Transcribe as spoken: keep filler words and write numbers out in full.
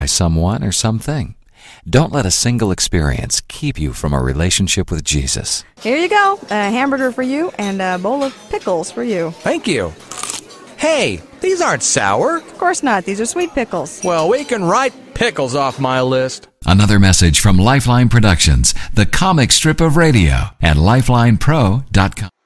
by someone or something. Don't let a single experience keep you from a relationship with Jesus. Here you go. A hamburger for you and a bowl of pickles for you. Thank you. Hey, these aren't sour. Of course not. These are sweet pickles. Well, we can write pickles off my list. Another message from Lifeline Productions, the comic strip of radio, at lifeline pro dot com.